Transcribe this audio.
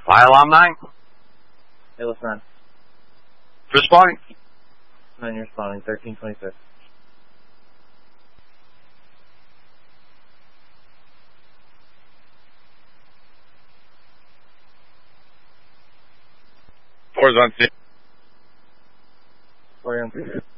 Fire alarm 9. Hey, what's 9? Responding. 9, you're responding. 1326. Four's on scene. 4 on 3.